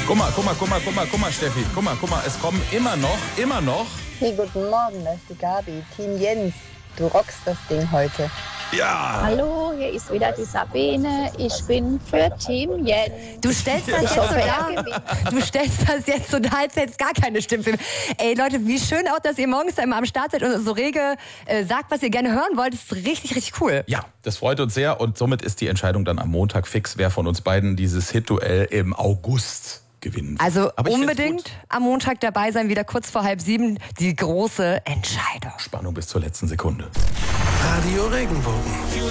Guck mal, Steffi. Guck mal, es kommen immer noch. Hey, guten Morgen, das ist die Gabi. Team Jens, du rockst das Ding heute. Ja. Hallo, hier ist wieder die Sabine. Ich bin für Team Jens. Du stellst das jetzt so dar, als hätte es gar keine Stimme. Ey Leute, wie schön auch, dass ihr morgens da immer am Start seid und so rege sagt, was ihr gerne hören wollt. Das ist richtig, richtig cool. Ja, das freut uns sehr und somit ist die Entscheidung dann am Montag fix, wer von uns beiden dieses Hit-Duell im August gewinnen wird. Also unbedingt am Montag dabei sein, wieder kurz vor 6:30, die große Entscheidung. Spannung bis zur letzten Sekunde. Radio Regenbogen.